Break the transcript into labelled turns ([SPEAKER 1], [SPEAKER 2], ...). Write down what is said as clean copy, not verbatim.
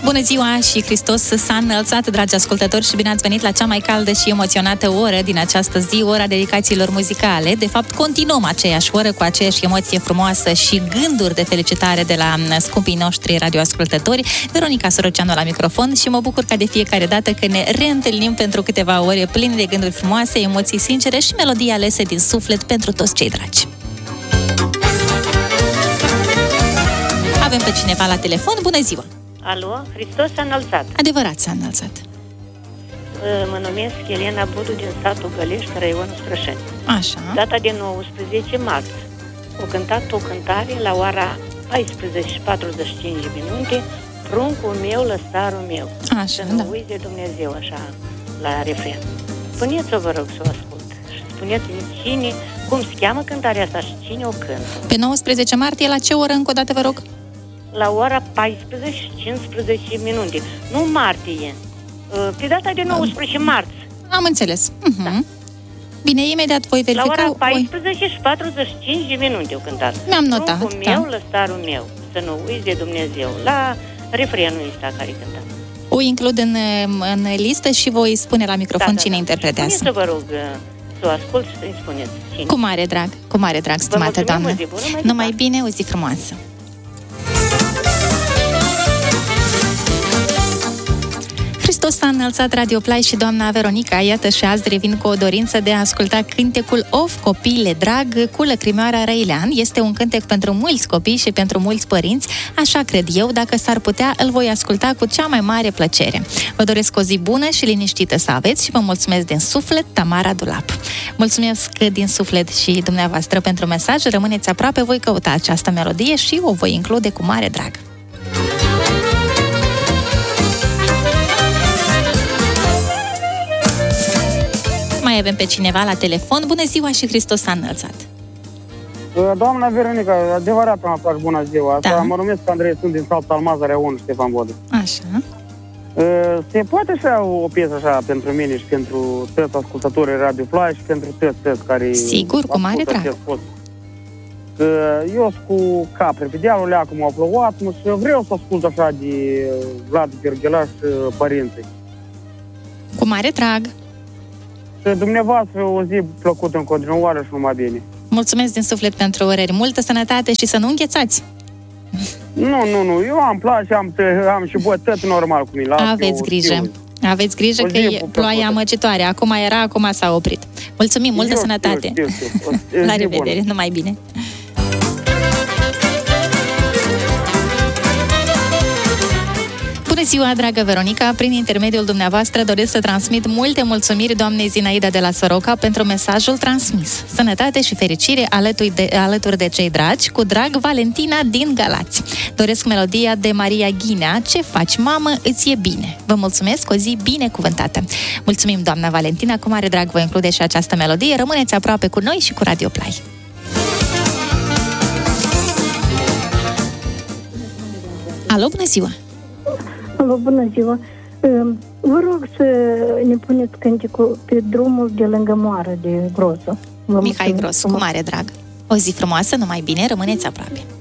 [SPEAKER 1] Bună ziua și Hristos s-a înălțat, dragi ascultători, și bine ați venit la cea mai caldă și emoționată oră din această zi, ora dedicațiilor muzicale. De fapt, continuăm aceeași oră cu aceeași emoție frumoasă și gânduri de felicitare de la scumpii noștri radioascultători. Veronica Soroceanu la microfon și mă bucur ca de fiecare dată că ne reîntâlnim pentru câteva ore pline de gânduri frumoase, emoții sincere și melodii alese din suflet pentru toți cei dragi. Avem pe cineva la telefon. Bună ziua!
[SPEAKER 2] Alo, Hristos s-a înălțat.
[SPEAKER 1] Adevărat, s-a înălțat.
[SPEAKER 2] Mă numesc Elena Budu din satul Gălești, raionul Strășeni.
[SPEAKER 1] Așa.
[SPEAKER 2] Data de 19 marți. O cântat o cântare la ora 14:45 Pruncul meu, lăstarul meu.
[SPEAKER 1] Așa,
[SPEAKER 2] să nu uiți de Dumnezeu, așa, la refren. Spuneți-o, vă rog, să o ascult. Și spuneți-mi cine, cum se cheamă cântarea asta și cine o cântă.
[SPEAKER 1] Pe 19 martie, la ce oră încă o dată, vă rog?
[SPEAKER 2] La ora 14:15. Nu martie. Pe data de 19 marți.
[SPEAKER 1] Am înțeles. Da. Bine, imediat voi verifica.
[SPEAKER 2] La ora 14:45 o cântat.
[SPEAKER 1] Mi-am notat.
[SPEAKER 2] Pruncul meu, lăstarul meu. Să nu uiți de Dumnezeu. La refrenul ăsta care cânta.
[SPEAKER 1] O includ în listă și voi spune la microfon cine interpretează.
[SPEAKER 2] Spuneți, vă rog, să o ascult și să-mi spuneți cine.
[SPEAKER 1] Cu mare drag, stimată doamnă. Numai bine, o zi frumoasă. Hristos s-a înălțat, Radio Play și doamna Veronica, iată și azi revin cu o dorință de a asculta cântecul Of, copiile drag, cu Lăcrimioara Răilean. Este un cântec pentru mulți copii și pentru mulți părinți, așa cred eu, dacă s-ar putea, îl voi asculta cu cea mai mare plăcere. Vă doresc o zi bună și liniștită să aveți și vă mulțumesc din suflet, Tamara Dulap. Mulțumesc din suflet și dumneavoastră pentru mesaj, rămâneți aproape, voi căuta această melodie și o voi include cu mare drag. Mai avem pe cineva la telefon. Bună ziua și Hristos s-a înălțat.
[SPEAKER 3] Doamna Veronica, adevărat mi-a plăcut bună ziua.
[SPEAKER 1] Da.
[SPEAKER 3] Mă numesc Andrei, sunt din sat Almazarea 1, Ștefan Vodă.
[SPEAKER 1] Așa.
[SPEAKER 3] Se poate așa o piesă așa pentru mine și pentru toți ascultătorii Radio Flash și pentru toți care...
[SPEAKER 1] Sigur, cu mare drag.
[SPEAKER 3] Eu sunt cu capre pe dealul ăla, cum au plouat, și vreau să ascult așa de Vlad Gherghela și părinții.
[SPEAKER 1] Cu mare drag.
[SPEAKER 3] Și dumneavoastră o zi plăcută în continuare și numai bine.
[SPEAKER 1] Mulțumesc din suflet pentru urări. Multă sănătate și să nu înghețați.
[SPEAKER 3] Nu. Eu am plajă, am și tot normal cu mine.
[SPEAKER 1] Aveți grijă. Aveți grijă că e ploaia amăgitoare. Acum era, acum s-a oprit. Mulțumim, multă sănătate.
[SPEAKER 3] Știu.
[SPEAKER 1] La revedere, numai bine. Bună ziua, dragă Veronica! Prin intermediul dumneavoastră doresc să transmit multe mulțumiri doamnei Zinaida de la Soroca pentru mesajul transmis. Sănătate și fericire alături de cei dragi, cu drag Valentina din Galați. Doresc melodia de Maria Ghinea, Ce faci, mamă, îți e bine. Vă mulțumesc, o zi binecuvântată. Mulțumim, doamna Valentina, cu mare drag voi include și această melodie. Rămâneți aproape cu noi și cu Radio Play. Alo, bună ziua!
[SPEAKER 4] Alo, bună ziua! Vă rog să ne puneți cântecul Pe drumul de lângă moară de Grosu.
[SPEAKER 1] Mihai Grosu, cu mare drag. O zi frumoasă, numai bine, rămâneți aproape.